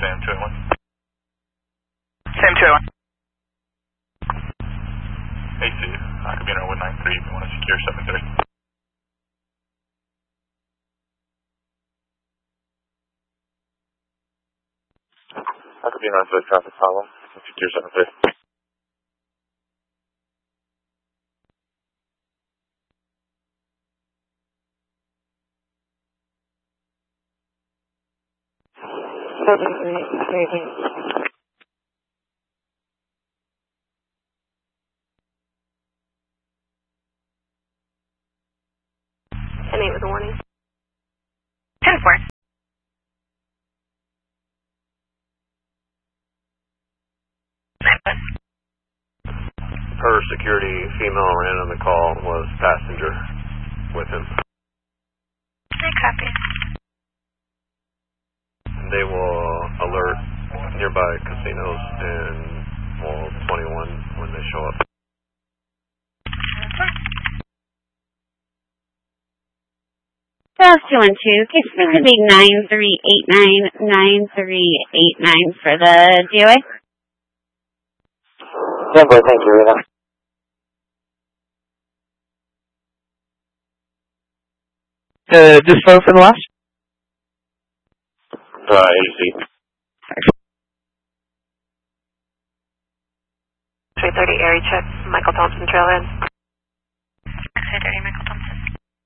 Sam 281. Sam 281. Hey Steve, I could be in our 193 if you want to secure 730. I could be in northwest traffic problem, secure 730. And 8 with a warning. 10-4. Per security, female ran on the call, was passenger with him. I copy. They will alert nearby casinos and Mall 21 when they show up. Dallas 212, case for the big 9389 for the DOA. Denver, thank you, Rita. Just phone for the last? AC. 330 area check, Michael Thompson, trailhead.